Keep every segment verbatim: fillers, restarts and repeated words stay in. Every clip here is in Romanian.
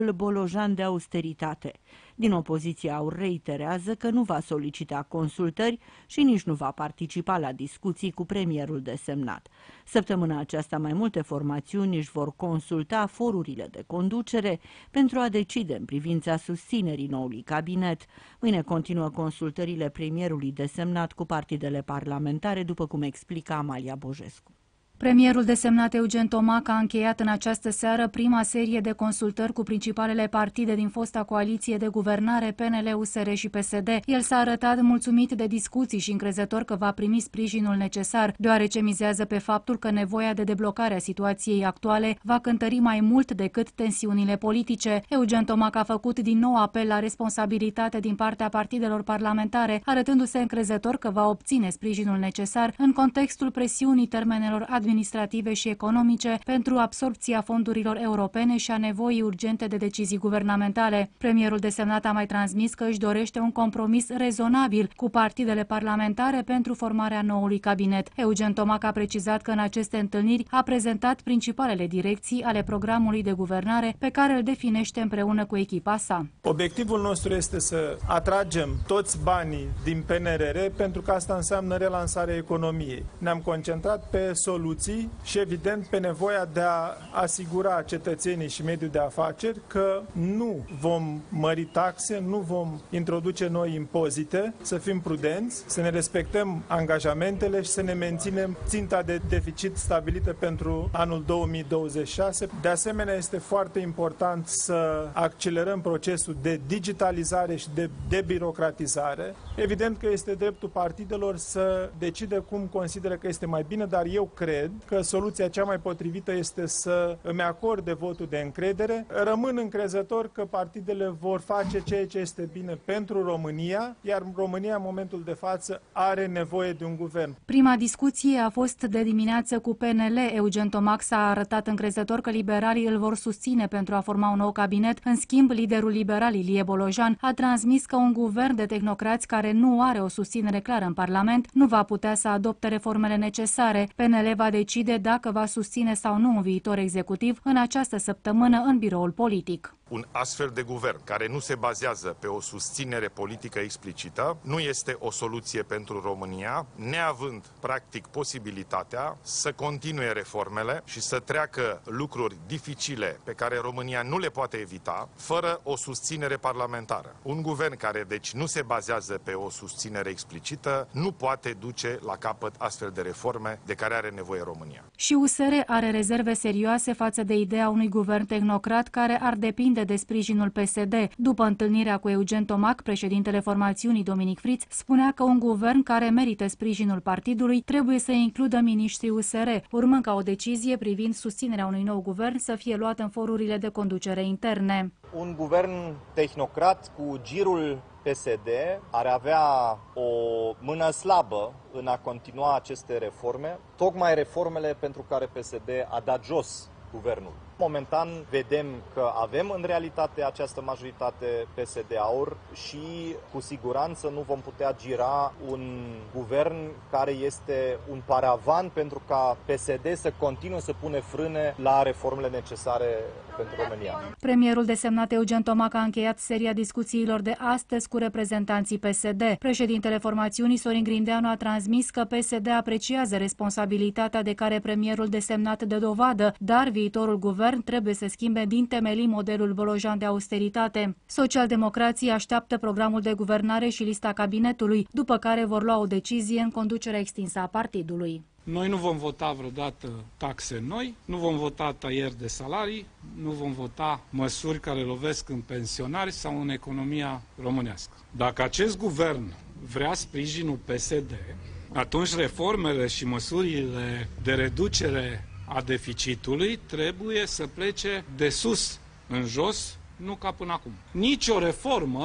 Bolojan de austeritate. Din opoziție au reiterează că nu va solicita consultări și nici nu va participa la discuții cu premierul desemnat. Săptămâna aceasta mai multe formațiuni își vor consulta forurile de conducere pentru a decide în privința susținerii noului cabinet. Mâine continuă consultările premierului desemnat cu partidele parlamentare, după cum explica Amalia Bojescu. Premierul desemnat Eugen Tomac a încheiat în această seară prima serie de consultări cu principalele partide din fosta coaliție de guvernare P N L, U S R și P S D. El s-a arătat mulțumit de discuții și încrezător că va primi sprijinul necesar, deoarece mizează pe faptul că nevoia de deblocare a situației actuale va cântări mai mult decât tensiunile politice. Eugen Tomac a făcut din nou apel la responsabilitate din partea partidelor parlamentare, arătându-se încrezător că va obține sprijinul necesar în contextul presiunii termenelor administrative administrative și economice pentru absorbția fondurilor europene și a nevoii urgente de decizii guvernamentale. Premierul desemnat a mai transmis că își dorește un compromis rezonabil cu partidele parlamentare pentru formarea noului cabinet. Eugen Tomac a precizat că în aceste întâlniri a prezentat principalele direcții ale programului de guvernare pe care îl definește împreună cu echipa sa. Obiectivul nostru este să atragem toți banii din P N R R, pentru că asta înseamnă relansarea economiei. Ne-am concentrat pe soluții și, evident, pe nevoia de a asigura cetățenii și mediul de afaceri că nu vom mări taxe, nu vom introduce noi impozite, să fim prudenți, să ne respectăm angajamentele și să ne menținem ținta de deficit stabilită pentru anul două mii douăzeci și șase. De asemenea, este foarte important să accelerăm procesul de digitalizare și de debirocratizare. Evident că este dreptul partidelor să decide cum consideră că este mai bine, dar eu cred că soluția cea mai potrivită este să îmi acorde votul de încredere. Rămân încrezător că partidele vor face ceea ce este bine pentru România, iar România în momentul de față are nevoie de un guvern. Prima discuție a fost de dimineață cu P N L. Eugen Tomac s-a arătat încrezător că liberalii îl vor susține pentru a forma un nou cabinet. În schimb, liderul liberal Ilie Bolojan a transmis că un guvern de tehnocrați care nu are o susținere clară în Parlament nu va putea să adopte reformele necesare. P N L va decide dacă va susține sau nu un viitor executiv în această săptămână în biroul politic. Un astfel de guvern care nu se bazează pe o susținere politică explicită nu este o soluție pentru România, neavând practic posibilitatea să continue reformele și să treacă lucruri dificile pe care România nu le poate evita fără o susținere parlamentară. Un guvern care deci nu se bazează pe o susținere explicită nu poate duce la capăt astfel de reforme de care are nevoie România. Și U S R are rezerve serioase față de ideea unui guvern tehnocrat care ar depinde de sprijinul P S D. După întâlnirea cu Eugen Tomac, președintele formațiunii Dominic Friț spunea că un guvern care merită sprijinul partidului trebuie să includă miniștrii U S R, urmând ca o decizie privind susținerea unui nou guvern să fie luată în forurile de conducere interne. Un guvern tehnocrat cu girul P S D ar avea o mână slabă în a continua aceste reforme, tocmai reformele pentru care P S D a dat jos guvernul. Momentan vedem că avem în realitate această majoritate P S D-AUR și cu siguranță nu vom putea gira un guvern care este un paravan pentru ca P S D să continue să pune frâne la reformele necesare pentru România. Premierul desemnat Eugen Tomac a încheiat seria discuțiilor de astăzi cu reprezentanții P S D. Președintele formațiunii Sorin Grindeanu a transmis că P S D apreciază responsabilitatea de care premierul desemnat dă dovadă, dar viitorul guvern trebuie să schimbe din temelii modelul Bolojan de austeritate. Socialdemocrații așteaptă programul de guvernare și lista cabinetului, după care vor lua o decizie în conducerea extinsă a partidului. Noi nu vom vota vreodată taxe noi, nu vom vota tăieri de salarii, nu vom vota măsuri care lovesc în pensionari sau în economia românească. Dacă acest guvern vrea sprijinul P S D, atunci reformele și măsurile de reducere a deficitului trebuie să plece de sus în jos, nu ca până acum. Nici o reformă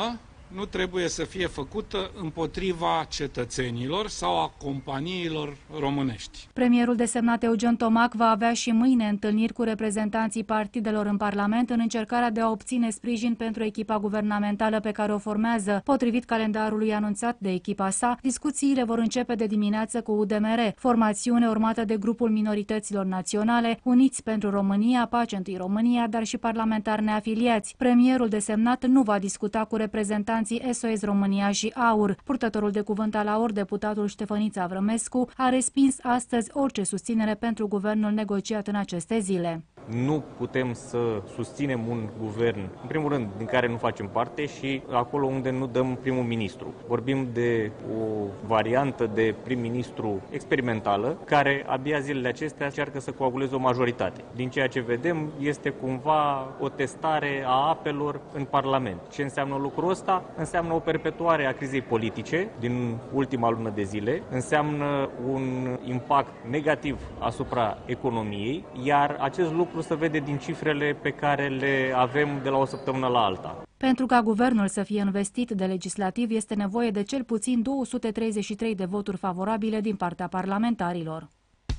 nu trebuie să fie făcută împotriva cetățenilor sau a companiilor românești. Premierul desemnat Eugen Tomac va avea și mâine întâlniri cu reprezentanții partidelor în Parlament în încercarea de a obține sprijin pentru echipa guvernamentală pe care o formează. Potrivit calendarului anunțat de echipa sa, discuțiile vor începe de dimineață cu U D M R, formațiune urmată de grupul minorităților naționale, Uniți pentru România, Pace întâi România, dar și parlamentari neafiliați. Premierul desemnat nu va discuta cu reprezentanții S O S România și AUR. Purtătorul de cuvânt al AUR, deputatul Ștefănița Avrămescu, a respins astăzi orice susținere pentru guvernul negociat în aceste zile. Nu putem să susținem un guvern, în primul rând, din care nu facem parte și acolo unde nu dăm primul ministru. Vorbim de o variantă de prim-ministru experimentală, care abia zilele acestea încearcă să coaguleze o majoritate. Din ceea ce vedem, este cumva o testare a apelor în Parlament. Ce înseamnă lucrul ăsta? Înseamnă o perpetuare a crizei politice din ultima lună de zile, înseamnă un impact negativ asupra economiei, iar acest lucru se vede din cifrele pe care le avem de la o săptămână la alta. Pentru ca guvernul să fie investit de legislativ, este nevoie de cel puțin două sute treizeci și trei de voturi favorabile din partea parlamentarilor.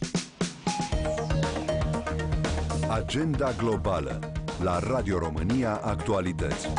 Agenda globală la Radio România Actualități.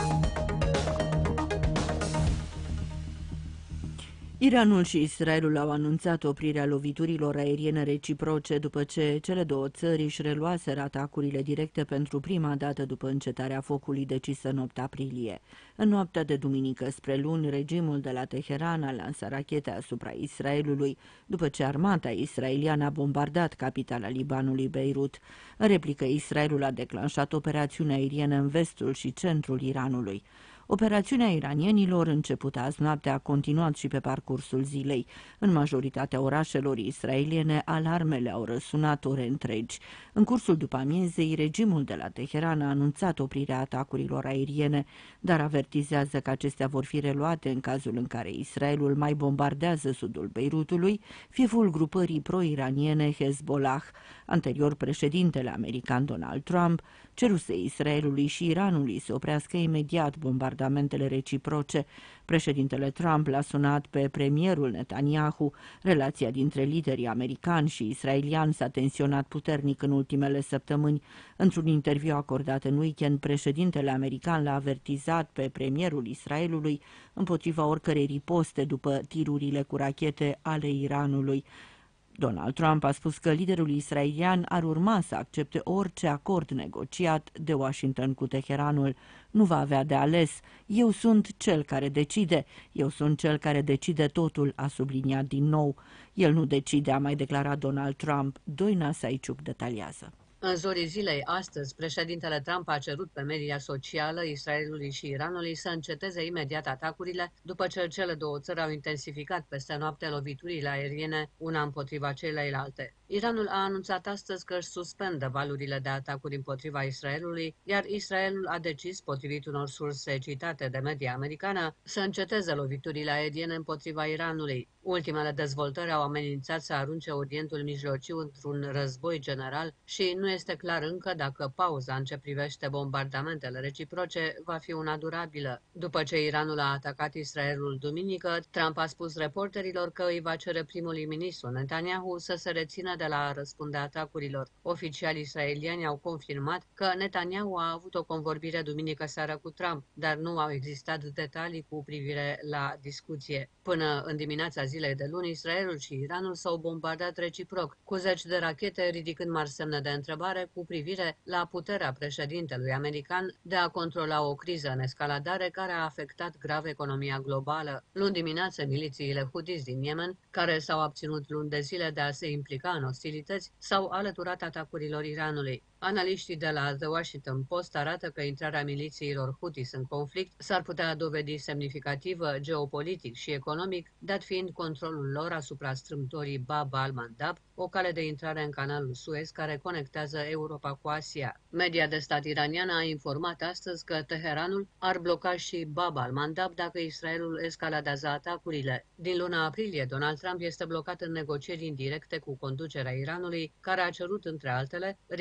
Iranul și Israelul au anunțat oprirea loviturilor aeriene reciproce după ce cele două țări își reluaseră atacurile directe pentru prima dată după încetarea focului decisă în opt aprilie. În noaptea de duminică spre luni, regimul de la Teheran a lansat rachete asupra Israelului, după ce armata israeliană a bombardat capitala Libanului, Beirut. În replică, Israelul a declanșat operațiuni aeriene în vestul și centrul Iranului. Operațiunea iranienilor, începută azi noapte, a continuat și pe parcursul zilei. În majoritatea orașelor israeliene, alarmele au răsunat ore întregi. În cursul după amiezei, regimul de la Teheran a anunțat oprirea atacurilor aeriene, dar avertizează că acestea vor fi reluate în cazul în care Israelul mai bombardează sudul Beirutului, fieful grupării pro-iraniene Hezbollah. Anterior, președintele american Donald Trump ceruse Israelului și Iranului să oprească imediat bombardamentele reciproce. Președintele Trump l-a sunat pe premierul Netanyahu. Relația dintre liderii americani și israeliani s-a tensionat puternic în ultimele săptămâni. Într-un interviu acordat în weekend, președintele american l-a avertizat pe premierul Israelului împotriva oricărei riposte după tirurile cu rachete ale Iranului. Donald Trump a spus că liderul israelian ar urma să accepte orice acord negociat de Washington cu Teheranul. Nu va avea de ales. Eu sunt cel care decide. Eu sunt cel care decide totul, a subliniat din nou. El nu decide, a mai declarat Donald Trump. Doina Saiciuc detaliază. În zorii zilei astăzi, președintele Trump a cerut pe media socială Israelului și Iranului să înceteze imediat atacurile, după ce cele două țări au intensificat peste noapte loviturile aeriene una împotriva celelalte. Iranul a anunțat astăzi că își suspendă valurile de atacuri împotriva Israelului, iar Israelul a decis, potrivit unor surse citate de media americană, să înceteze loviturile aeriene împotriva Iranului. Ultimele dezvoltări au amenințat să arunce Orientul Mijlociu într-un război general și nu este clar încă dacă pauza în ce privește bombardamentele reciproce va fi una durabilă. După ce Iranul a atacat Israelul duminică, Trump a spus reporterilor că îi va cere primului ministru Netanyahu să se rețină de la a răspunde atacurilor. Oficialii israelieni au confirmat că Netanyahu a avut o convorbire duminică seară cu Trump, dar nu au existat detalii cu privire la discuție. Până în dimineața zilei de luni, Israelul și Iranul s-au bombardat reciproc, cu zeci de rachete, ridicând mari semne de întrebare cu privire la puterea președintelui american de a controla o criză în escaladare care a afectat grav economia globală. Luni dimineață, milițiile Houthis din Yemen, care s-au abținut luni de zile de a se implica în ostilități, s-au alăturat atacurilor Iranului. Analiștii de la The Washington Post arată că intrarea milițiilor Houthis în conflict s-ar putea dovedi semnificativă geopolitic și economic, dat fiind controlul lor asupra strâmtorii Bab al-Mandab, o cale de intrare în canalul Suez care conectează Europa cu Asia. Media de stat iraniană a informat astăzi că Teheranul ar bloca și Bab al-Mandab dacă Israelul escaladează atacurile. Din luna aprilie, Donald Trump este blocat în negocieri indirecte cu conducerea Iranului, care a cerut, între altele, ridicarea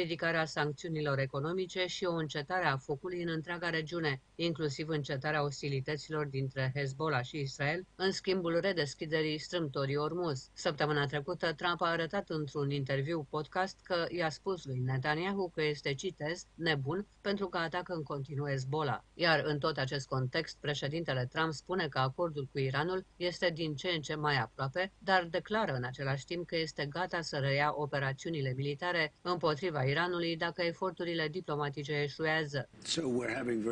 sancțiunilor economice și o încetare a focului în întreaga regiune, inclusiv încetarea ostilităților dintre Hezbollah și Israel, în schimbul redeschiderii strâmtorii Ormuz. Săptămâna trecută, Trump a arătat într-un interviu podcast că i-a spus lui Netanyahu că este, citez, nebun pentru că atacă în continuu Hezbollah. Iar în tot acest context, președintele Trump spune că acordul cu Iranul este din ce în ce mai aproape, dar declară în același timp că este gata să reia operațiunile militare împotriva Iranului dacă eforturile diplomatice eșuează.